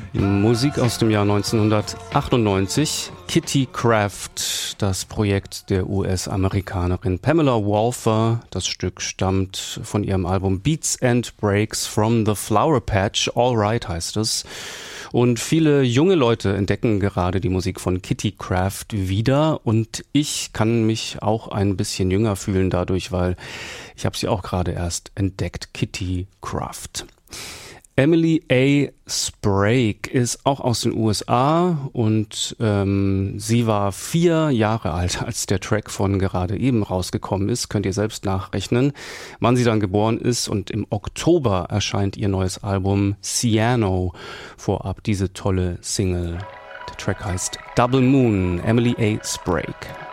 Musik aus dem Jahr 1998. Kitty Craft, das Projekt der US-Amerikanerin Pamela Walther. Das Stück stammt von ihrem Album Beats and Breaks from the Flower Patch. All Right heißt es. Und viele junge Leute entdecken gerade die Musik von Kitty Craft wieder. Und ich kann mich auch ein bisschen jünger fühlen dadurch, weil ich habe sie auch gerade erst entdeckt. Kitty Craft. Emily A. Sprague ist auch aus den USA und sie war 4 Jahre alt, als der Track von gerade eben rausgekommen ist. Könnt ihr selbst nachrechnen, wann sie dann geboren ist. Und im Oktober erscheint ihr neues Album Ciano. Vorab diese tolle Single. Der Track heißt Double Moon, Emily A. Sprague.